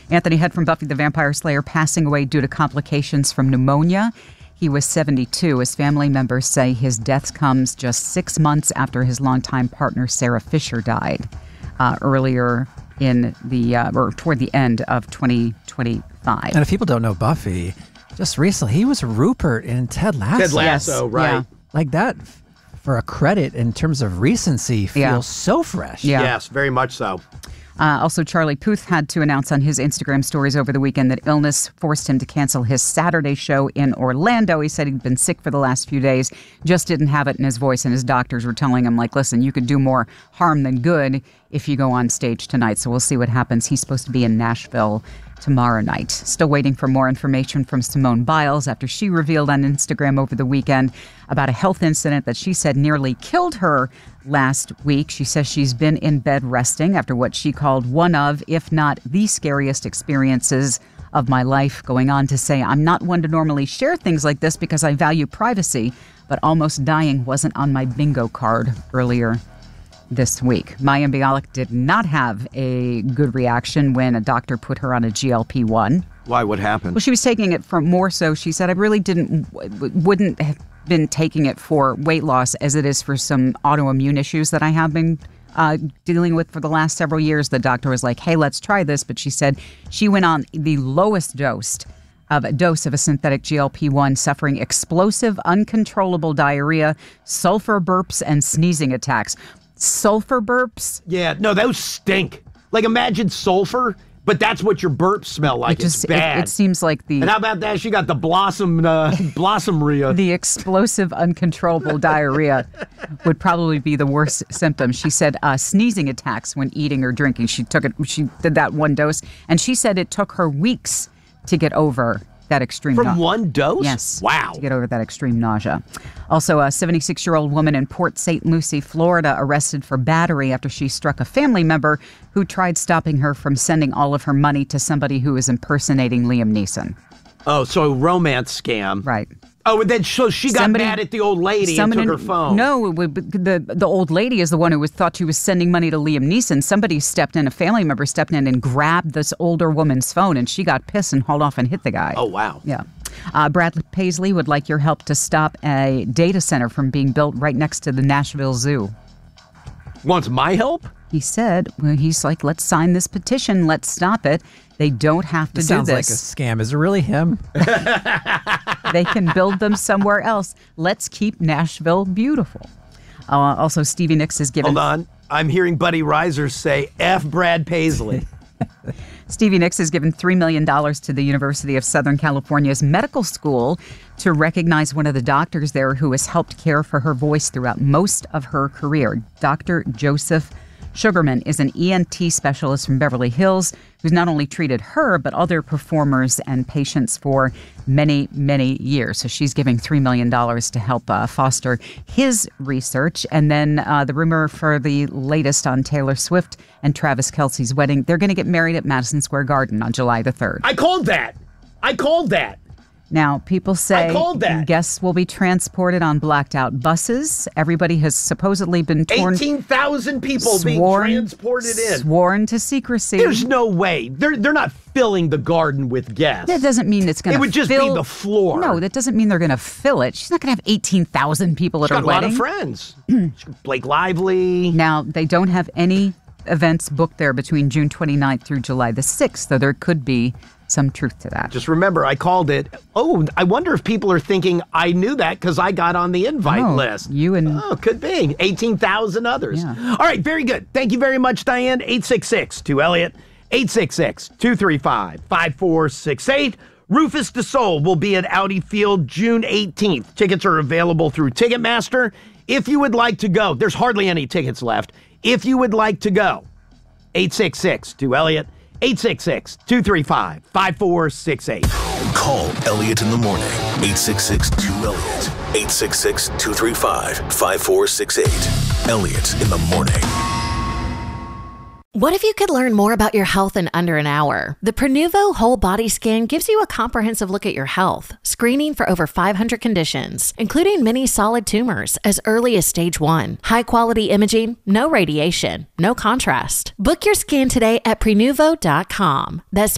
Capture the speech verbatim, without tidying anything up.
Anthony Head from Buffy the Vampire Slayer passing away due to complications from pneumonia. He was seventy-two. His family members say his death comes just six months after his longtime partner Sarah Fisher died uh, earlier in the uh, or toward the end of twenty twenty-five. And if people don't know Buffy, just recently he was Rupert in Ted Lasso. Ted Lasso, yes. right? Yeah. Like that, for a credit in terms of recency, feels Yeah. so fresh. Yeah. Yes, very much so. Uh, also, Charlie Puth had to announce on his Instagram stories over the weekend that illness forced him to cancel his Saturday show in Orlando. He said he'd been sick for the last few days, just didn't have it in his voice, and his doctors were telling him, like, listen, you could do more harm than good if you go on stage tonight. So we'll see what happens. He's supposed to be in Nashville tomorrow night. Still waiting for more information from Simone Biles after she revealed on Instagram over the weekend about a health incident that she said nearly killed her last week. She says she's been in bed resting after what she called one of, if not the scariest experiences of my life, going on to say, I'm not one to normally share things like this because I value privacy, but almost dying wasn't on my bingo card earlier this week. Mayim Bialik did not have a good reaction when a doctor put her on a G L P one. Why? What happened? Well, she was taking it for more so. She said, I really didn't, wouldn't have been taking it for weight loss as it is for some autoimmune issues that I have been uh, dealing with for the last several years. The doctor was like, hey, let's try this. But she said she went on the lowest dose of a dose of a synthetic G L P one, suffering explosive, uncontrollable diarrhea, sulfur burps, and sneezing attacks. Sulfur burps? Yeah, no, those stink. Like, imagine sulfur, but that's what your burps smell like. It just, it's bad. It, it seems like the... And how about that? She got the blossom, uh, blossomeria. The explosive, uncontrollable diarrhea would probably be the worst symptom. She said uh, sneezing attacks when eating or drinking. She took it. She did that one dose, and she said it took her weeks to get over that extreme From nausea. one dose? Yes. Wow. To get over that extreme nausea. Also, a seventy-six-year-old woman in Port Saint Lucie, Florida, arrested for battery after she struck a family member who tried stopping her from sending all of her money to somebody who was impersonating Liam Neeson. Oh, so a romance scam. Right. Oh, and then so she got Somebody- mad at the old lady and took her phone. No, it would- the the old lady is the one who was thought she was sending money to Liam Neeson. Somebody stepped in, a family member stepped in and grabbed this older woman's phone, and she got pissed and hauled off and hit the guy. Oh, wow. Yeah. Uh, Brad Paisley would like your help to stop a data center from being built right next to the Nashville Zoo. Wants my help? He said, well, he's like, let's sign this petition. Let's stop it. They don't have to This do sounds this. like a scam. Is it really him? They can build them somewhere else. Let's keep Nashville beautiful. Uh, also, Stevie Nicks has given... Hold on. I'm hearing Buddy Reiser say, F Brad Paisley. Stevie Nicks has given three million dollars to the University of Southern California's medical school to recognize one of the doctors there who has helped care for her voice throughout most of her career. Doctor Joseph Sugarman is an E N T specialist from Beverly Hills who's not only treated her, but other performers and patients for many, many years. So she's giving three million dollars to help uh, foster his research. And then uh, the rumor for the latest on Taylor Swift and Travis Kelce's wedding, they're going to get married at Madison Square Garden on July the third. I called that. I called that. Now, people say I called that. guests will be transported on blacked out buses. Everybody has supposedly been torn, eighteen thousand people sworn, being transported in. Sworn to secrecy. There's no way. They're they're not filling the garden with guests. That doesn't mean it's going to It would just fill, be the floor. No, that doesn't mean they're going to fill it. She's not going to have eighteen thousand people at She's her got wedding. a lot of friends. Blake Lively. Now, they don't have any events booked there between June twenty-ninth through July the sixth, so there could be some truth to that. Just remember, I called it. Oh, I wonder if people are thinking I knew that because I got on the invite No, list. you and... Oh, could be. eighteen thousand others. Yeah. All right, very good. Thank you very much, Diane. eight six six, two Elliott. eight six six, two three five, five four six eight. Rufus Du Sol will be at Audi Field June eighteenth. Tickets are available through Ticketmaster. If you would like to go, there's hardly any tickets left. If you would like to go, eight six six, two Elliott. eight six six, two three five, five four six eight. Call Elliott in the morning. eight six six, two Elliott. eight six six, two three five, five four six eight. Elliott in the morning. What if you could learn more about your health in under an hour? The Prenuvo Whole Body Scan gives you a comprehensive look at your health, screening for over five hundred conditions, including many solid tumors as early as stage one. High-quality imaging, no radiation, no contrast. Book your scan today at Prenuvo dot com. That's